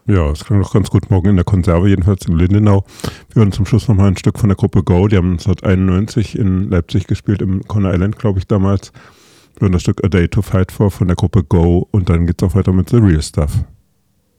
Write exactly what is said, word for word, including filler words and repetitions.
Ja, das klang doch ganz gut. Morgen in der Konserve, jedenfalls in Lindenau. Wir hören zum Schluss nochmal ein Stück von der Gruppe Go. Die haben neunzehnhunderteinundneunzig in Leipzig gespielt, im Conner Island, glaube ich, damals. Wir hören das Stück A Day to Fight For von der Gruppe Go und dann geht's auch weiter mit The Real Stuff.